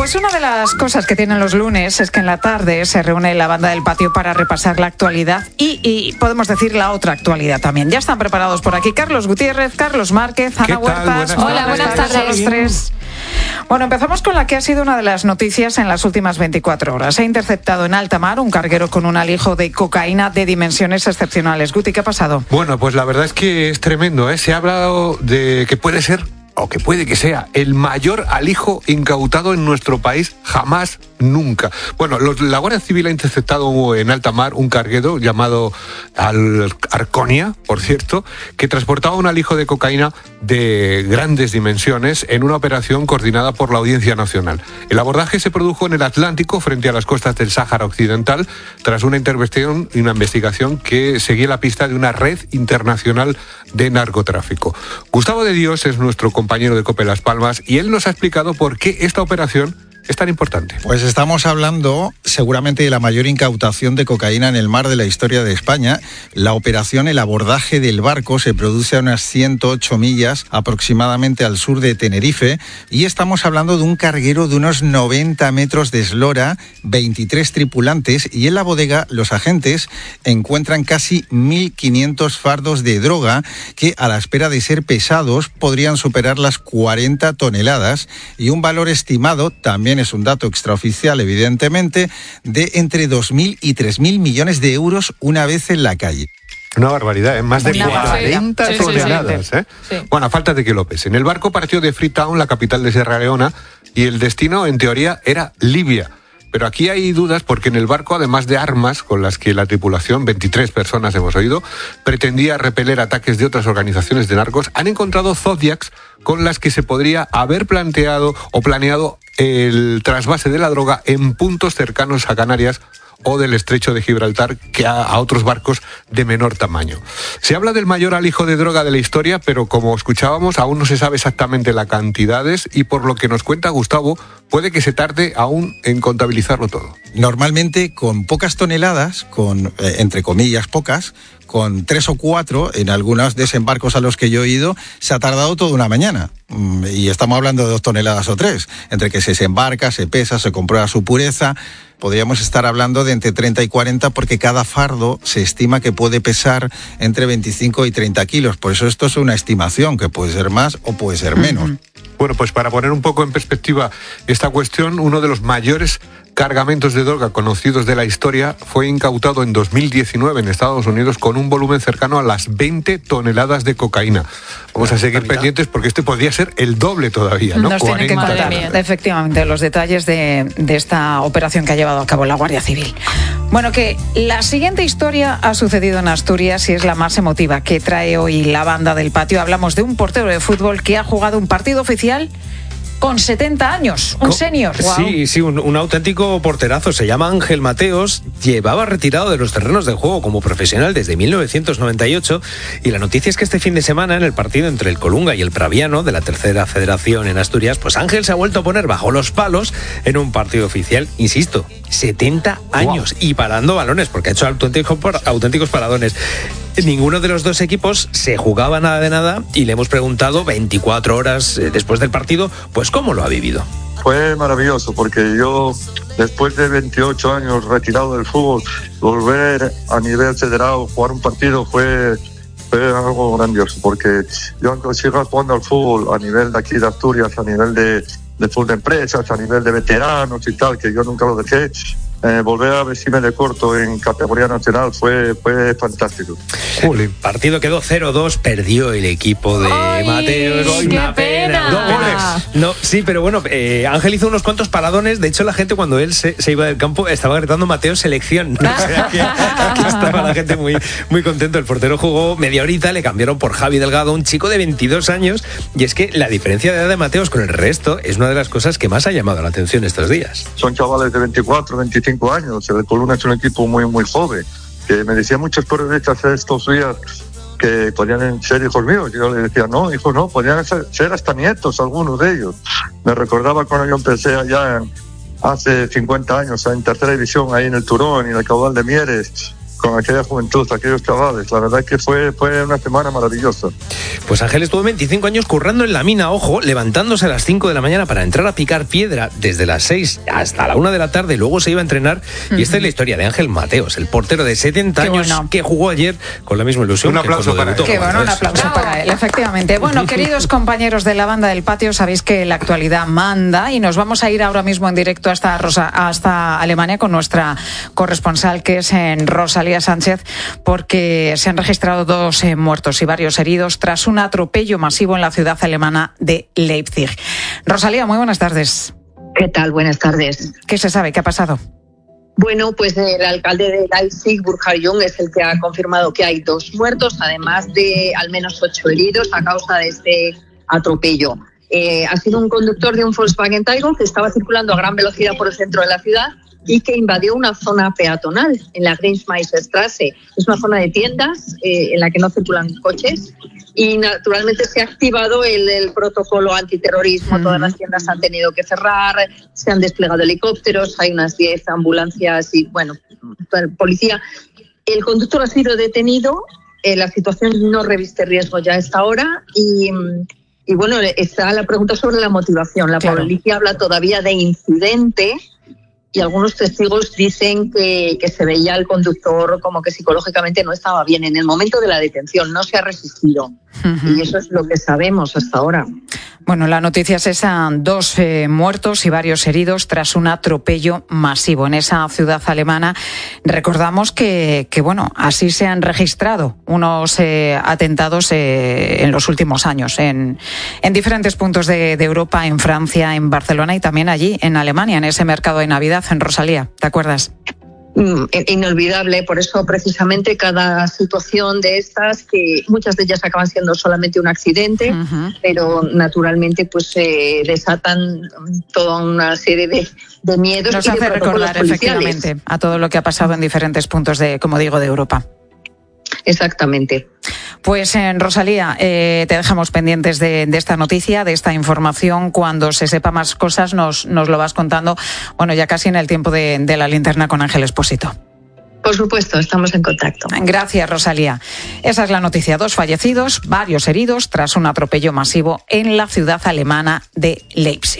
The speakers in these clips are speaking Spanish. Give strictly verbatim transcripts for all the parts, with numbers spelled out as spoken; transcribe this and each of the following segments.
Pues una de las cosas que tienen los lunes es que en la tarde se reúne la banda del patio para repasar la actualidad y, y podemos decir la otra actualidad también. Ya están preparados por aquí Carlos Gutiérrez, Carlos Márquez, Ana Huertas. Hola, buenas tardes a los tres. Bueno, empezamos con la que ha sido una de las noticias en las últimas veinticuatro horas. Se ha interceptado en alta mar un carguero con un alijo de cocaína de dimensiones excepcionales. Guti, ¿qué ha pasado? Bueno, pues la verdad es que es tremendo, ¿eh? Se ha hablado de que puede ser, o que puede que sea, el mayor alijo incautado en nuestro país jamás, nunca. Bueno, los, la Guardia Civil ha interceptado en alta mar un carguero llamado Al Arconia, por cierto, que transportaba un alijo de cocaína de grandes dimensiones en una operación coordinada por la Audiencia Nacional. El abordaje se produjo en el Atlántico, frente a las costas del Sáhara Occidental, tras una intervención y una investigación que seguía la pista de una red internacional de narcotráfico. Gustavo de Dios es nuestro compañero compañero de COPE Las Palmas, y él nos ha explicado por qué esta operación es tan importante. Pues estamos hablando seguramente de la mayor incautación de cocaína en el mar de la historia de España. La operación, el abordaje del barco, se produce a unas ciento ocho millas aproximadamente al sur de Tenerife, y estamos hablando de un carguero de unos noventa metros de eslora, veintitrés tripulantes, y en la bodega los agentes encuentran casi mil quinientos fardos de droga que, a la espera de ser pesados, podrían superar las cuarenta toneladas, y un valor estimado, también es un dato extraoficial evidentemente, de entre dos mil y tres mil millones de euros una vez en la calle. Una barbaridad, ¿eh? Más de Una cuarenta sí, toneladas. sí, sí, sí. ¿eh? Bueno, a falta de que lo pesen. El barco partió de Freetown, la capital de Sierra Leona, y el destino, en teoría, era Libia. Pero aquí hay dudas porque en el barco, además de armas con las que la tripulación, veintitrés personas hemos oído, pretendía repeler ataques de otras organizaciones de narcos, han encontrado Zodiacs con las que se podría haber planteado o planeado el trasvase de la droga en puntos cercanos a Canarias o del estrecho de Gibraltar, que a, a otros barcos de menor tamaño. Se habla del mayor alijo de droga de la historia, pero como escuchábamos, aún no se sabe exactamente las cantidades, y por lo que nos cuenta Gustavo, puede que se tarde aún en contabilizarlo todo. Normalmente con pocas toneladas, con eh, entre comillas pocas, con tres o cuatro, en algunos desembarcos a los que yo he ido, se ha tardado toda una mañana. Y estamos hablando de dos toneladas o tres. Entre que se desembarca, se pesa, se comprueba su pureza, podríamos estar hablando de entre treinta y cuarenta, porque cada fardo se estima que puede pesar entre veinticinco y treinta kilos. Por eso esto es una estimación, que puede ser más o puede ser menos. Uh-huh. Bueno, pues para poner un poco en perspectiva esta cuestión, uno de los mayores cargamentos de droga conocidos de la historia fue incautado en dos mil diecinueve en Estados Unidos con un volumen cercano a las veinte toneladas de cocaína. Vamos a seguir pendientes porque este podría ser el doble todavía, ¿no? Nos tienen que contar efectivamente los detalles de, de esta operación que ha llevado a cabo la Guardia Civil. Bueno, que la siguiente historia ha sucedido en Asturias y es la más emotiva que trae hoy la banda del patio. Hablamos de un portero de fútbol que ha jugado un partido oficial con setenta años, un senior. Wow. Sí, sí, un, un auténtico porterazo. Se llama Ángel Mateos, llevaba retirado de los terrenos de juego como profesional desde mil novecientos noventa y ocho, y la noticia es que este fin de semana, en el partido entre el Colunga y el Praviano de la tercera federación en Asturias, pues Ángel se ha vuelto a poner bajo los palos en un partido oficial, insisto, setenta años, wow, y parando balones, porque ha hecho auténticos, auténticos paradones. Ninguno de los dos equipos se jugaba nada de nada, y le hemos preguntado veinticuatro horas después del partido, pues cómo lo ha vivido. Fue maravilloso, porque yo, después de veintiocho años retirado del fútbol, volver a nivel federado, jugar un partido fue, fue algo grandioso, porque yo, aunque siga jugando al fútbol a nivel de aquí de Asturias, a nivel de, de fútbol de empresas, a nivel de veteranos y tal, que yo nunca lo dejé, Eh, volver a vestirme de corto en categoría nacional fue, fue fantástico. El partido quedó cero dos, perdió el equipo de ¡Ay, Mateos. qué Una pena! pena. Dos goles. No, sí, pero bueno, eh, Ángel hizo unos cuantos paradones. De hecho, la gente, cuando él se, se iba del campo, estaba gritando Mateos selección. O sea, que aquí estaba la gente muy, muy contento. El portero jugó media horita, le cambiaron por Javi Delgado, un chico de veintidós años. Y es que la diferencia de edad de Mateos con el resto es una de las cosas que más ha llamado la atención estos días. Son chavales de veinticuatro, veinticinco años. El Coluna es un equipo muy, muy joven. Que me decían muchos periodistas estos días que podían ser hijos míos. Yo les decía, no, hijos no, podían ser, ser hasta nietos algunos de ellos. Me recordaba cuando yo empecé allá en, hace cincuenta años en tercera división, ahí en el Turón y en el Caudal de Mieres, con aquella juventud, aquellos chavales. La verdad es que fue, fue una semana maravillosa. Pues Ángel estuvo veinticinco años currando en la mina, ojo, levantándose a las cinco de la mañana para entrar a picar piedra desde las seis hasta la una de la tarde, luego se iba a entrenar. Uh-huh. Y esta es la historia de Ángel Mateos, el portero de setenta Qué años bueno. que jugó ayer con la misma ilusión. Un aplauso para él. Qué bueno, un aplauso para él, efectivamente. Bueno, queridos compañeros de la banda del patio, sabéis que la actualidad manda y nos vamos a ir ahora mismo en directo hasta, Rosa, hasta Alemania con nuestra corresponsal, que es en Rosalía Sánchez, porque se han registrado dos eh, muertos y varios heridos tras un atropello masivo en la ciudad alemana de Leipzig. Rosalía, muy buenas tardes. ¿Qué tal? Buenas tardes. ¿Qué se sabe? ¿Qué ha pasado? Bueno, pues el alcalde de Leipzig, Burkhard Jung, es el que ha confirmado que hay dos muertos, además de al menos ocho heridos a causa de este atropello. Eh, ha sido un conductor de un Volkswagen Tiguan que estaba circulando a gran velocidad por el centro de la ciudad y que invadió una zona peatonal en la Grenzmeisterstraße. Es una zona de tiendas eh, en la que no circulan coches y naturalmente se ha activado el, el protocolo antiterrorismo. Mm. Todas las tiendas han tenido que cerrar, se han desplegado helicópteros, hay unas diez ambulancias y, bueno, policía. El conductor ha sido detenido, eh, la situación no reviste riesgo ya a esta hora y... Y bueno, está la pregunta sobre la motivación. La claro. policía habla todavía de incidente y algunos testigos dicen que, que se veía al conductor como que psicológicamente no estaba bien. En el momento de la detención no se ha resistido. Uh-huh. Y eso es lo que sabemos hasta ahora. Bueno, la noticia es esa, dos eh, muertos y varios heridos tras un atropello masivo en esa ciudad alemana. Recordamos que, que bueno, así se han registrado unos eh, atentados eh, en los últimos años en, en diferentes puntos de, de Europa, en Francia, en Barcelona y también allí, en Alemania, en ese mercado de Navidad, en Rosalía. ¿Te acuerdas? Inolvidable, por eso precisamente cada situación de estas, que muchas de ellas acaban siendo solamente un accidente, uh-huh. pero naturalmente pues se eh, desatan toda una serie de, de miedos. Nos y hace de recordar efectivamente a todo lo que ha pasado en diferentes puntos de, como digo, de Europa. Exactamente. Pues en Rosalía, eh, te dejamos pendientes de, de esta noticia, de esta información. Cuando se sepa más cosas nos, nos lo vas contando, bueno, ya casi en el tiempo de, de la linterna con Ángel Expósito. Por supuesto, estamos en contacto. Gracias, Rosalía. Esa es la noticia. Dos fallecidos, varios heridos tras un atropello masivo en la ciudad alemana de Leipzig.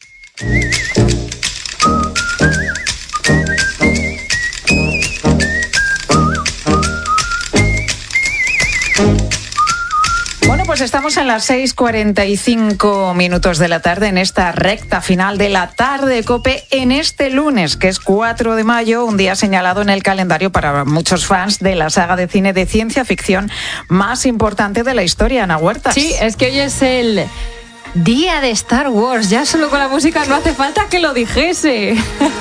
Bueno, pues estamos en las seis cuarenta y cinco minutos de la tarde, en esta recta final de la tarde COPE, en este lunes, que es cuatro de mayo, un día señalado en el calendario para muchos fans de la saga de cine de ciencia ficción más importante de la historia, Ana Huertas. Sí, es que hoy es el día de Star Wars, ya solo con la música no hace falta que lo dijese.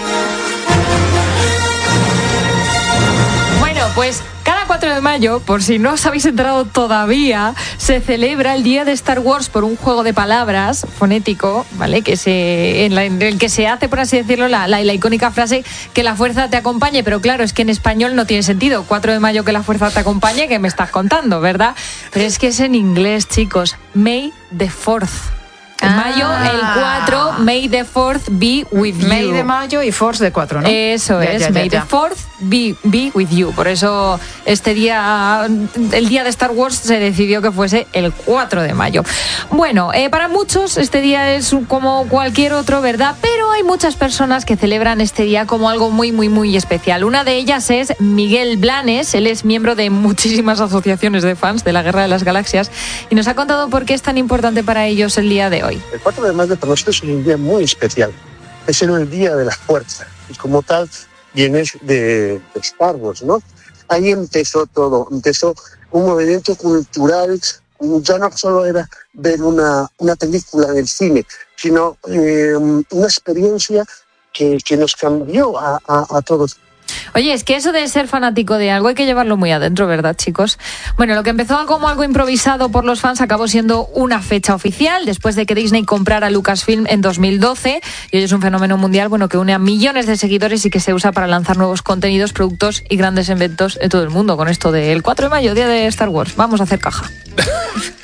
Bueno, pues cada cuatro de mayo, por si no os habéis enterado todavía, se celebra el Día de Star Wars por un juego de palabras fonético, ¿vale? Que se, en, la, en el que se hace, por así decirlo, la, la, la icónica frase que la fuerza te acompañe. Pero claro, es que en español no tiene sentido. cuatro de mayo que la fuerza te acompañe, que me estás contando, ¿verdad? Pero es que es en inglés, chicos. May the fourth. En ah. mayo, el cuatro, May the fourth be with you. May de mayo y Force de cuatro, ¿no? Eso ya, es, ya, ya, May ya. the fourth be, be with you. Por eso este día, el día de Star Wars, se decidió que fuese el cuatro de mayo. Bueno, eh, para muchos este día es como cualquier otro, ¿verdad? Pero hay muchas personas que celebran este día como algo muy, muy, muy especial. Una de ellas es Miguel Blanes. Él es miembro de muchísimas asociaciones de fans de la Guerra de las Galaxias y nos ha contado por qué es tan importante para ellos el día de hoy. El cuatro de mayo para nosotros es un día muy especial. Es el día de la fuerza y como tal viene de, de Star Wars, ¿no? Ahí empezó todo, empezó un movimiento cultural. Ya no solo era ver una, una película del cine, sino eh, una experiencia que, que nos cambió a, a, a todos. Oye, es que eso de ser fanático de algo hay que llevarlo muy adentro, ¿verdad, chicos? Bueno, lo que empezó como algo improvisado por los fans acabó siendo una fecha oficial después de que Disney comprara Lucasfilm en dos mil doce, y hoy es un fenómeno mundial, bueno, que une a millones de seguidores y que se usa para lanzar nuevos contenidos, productos y grandes eventos en todo el mundo con esto del cuatro de mayo, día de Star Wars. Vamos a hacer caja.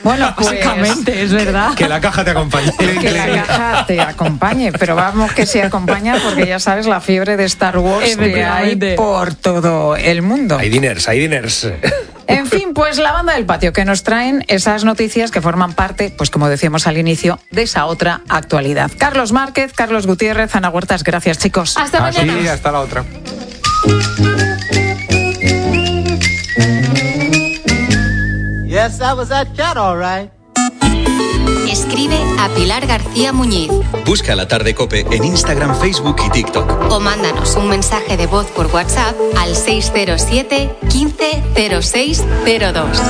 Bueno, pues, básicamente, es verdad. Que la caja te acompañe. Que la caja te acompañe, pero vamos que se acompaña porque ya sabes la fiebre de Star Wars que hay por todo el mundo. Hay diners, hay diners. En fin, pues la banda del patio, que nos traen esas noticias que forman parte, pues como decíamos al inicio, de esa otra actualidad. Carlos Márquez, Carlos Gutiérrez, Ana Huertas, gracias chicos. Hasta mañana. Así, hasta la otra. Yes, that was that cat, all right. Escribe a Pilar García Muñiz. Busca La Tarde COPE en Instagram, Facebook y TikTok. O mándanos un mensaje de voz por WhatsApp al seis cero siete, quince, cero seis cero dos.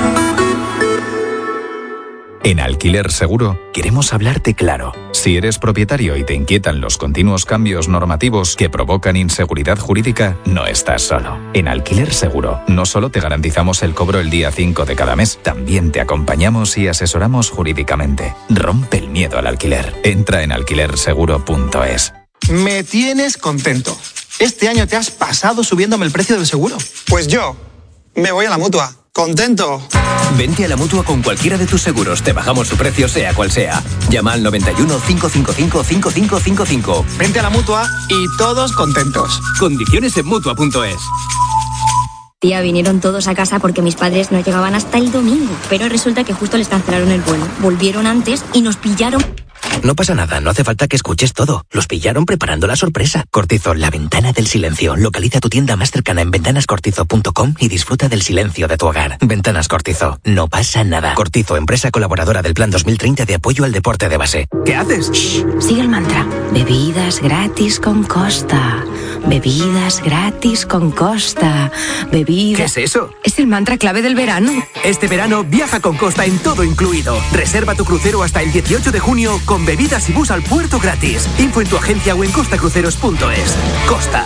En Alquiler Seguro queremos hablarte claro. Si eres propietario y te inquietan los continuos cambios normativos que provocan inseguridad jurídica, no estás solo. En Alquiler Seguro no solo te garantizamos el cobro el día cinco de cada mes, también te acompañamos y asesoramos jurídicamente. Rompe el miedo al alquiler. Entra en alquiler seguro punto es. Me tienes contento. Este año te has pasado subiéndome el precio del seguro. Pues yo me voy a la Mutua. ¡Contento! Vente a la Mutua con cualquiera de tus seguros. Te bajamos su precio sea cual sea. Llama al noventa y uno, cinco cinco cinco, cinco cinco cinco cinco. Vente a la Mutua y todos contentos. Condiciones en Mutua punto es. Tía, vinieron todos a casa porque mis padres no llegaban hasta el domingo. Pero resulta que justo les cancelaron el vuelo. Volvieron antes y nos pillaron... No pasa nada, no hace falta que escuches todo. Los pillaron preparando la sorpresa. Cortizo, la ventana del silencio. Localiza tu tienda más cercana en ventanas cortizo punto com y disfruta del silencio de tu hogar. Ventanas Cortizo, no pasa nada. Cortizo, empresa colaboradora del Plan dos mil treinta de apoyo al deporte de base. ¿Qué haces? Shh, sigue el mantra. Bebidas gratis con Costa. Bebidas gratis con Costa. Bebidas... ¿Qué es eso? Es el mantra clave del verano. Este verano viaja con Costa en todo incluido. Reserva tu crucero hasta el dieciocho de junio con bebidas y bus al puerto gratis. Info en tu agencia o en costa cruceros punto es. Costa.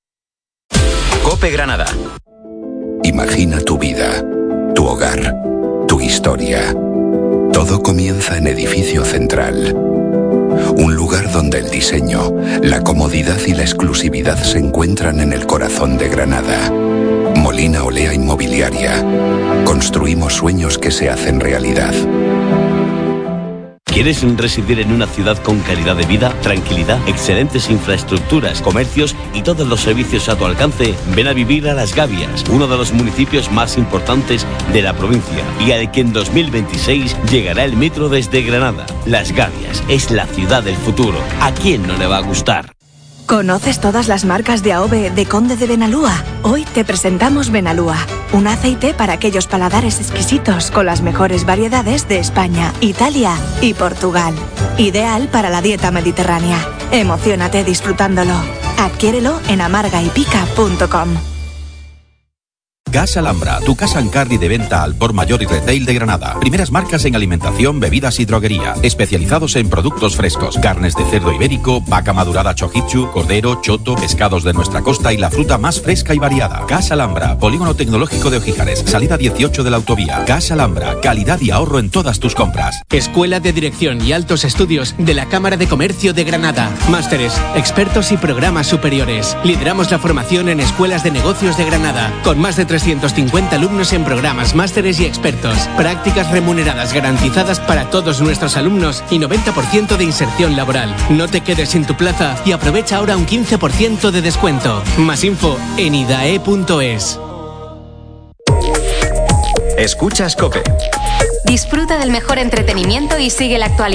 COPE Granada. Imagina tu vida, tu hogar, tu historia. Todo comienza en Edificio Central. Un lugar donde el diseño, la comodidad y la exclusividad se encuentran en el corazón de Granada. Molina Olea Inmobiliaria. Construimos sueños que se hacen realidad. ¿Quieres residir en una ciudad con calidad de vida, tranquilidad, excelentes infraestructuras, comercios y todos los servicios a tu alcance? Ven a vivir a Las Gavias, uno de los municipios más importantes de la provincia y al que en dos mil veintiséis llegará el metro desde Granada. Las Gavias es la ciudad del futuro. ¿A quién no le va a gustar? ¿Conoces todas las marcas de AOVE de Conde de Benalúa? Hoy te presentamos Benalúa, un aceite para aquellos paladares exquisitos con las mejores variedades de España, Italia y Portugal. Ideal para la dieta mediterránea. Emociónate disfrutándolo. Adquiérelo en amarga y pica punto com. Gas Alhambra, tu casa en carne de venta al por mayor y retail de Granada. Primeras marcas en alimentación, bebidas y droguería. Especializados en productos frescos, carnes de cerdo ibérico, vaca madurada chojichu, cordero, choto, pescados de nuestra costa y la fruta más fresca y variada. Gas Alhambra, Polígono Tecnológico de Ojíjares, salida dieciocho de la autovía. Gas Alhambra, calidad y ahorro en todas tus compras. Escuela de Dirección y Altos Estudios de la Cámara de Comercio de Granada. Másteres, expertos y programas superiores. Lideramos la formación en escuelas de negocios de Granada, con más de trescientos cincuenta alumnos en programas, másteres y expertos. Prácticas remuneradas garantizadas para todos nuestros alumnos y noventa por ciento de inserción laboral. No te quedes sin tu plaza y aprovecha ahora un quince por ciento de descuento. Más info en idae punto es. Escuchas COPE. Disfruta del mejor entretenimiento y sigue la actualidad.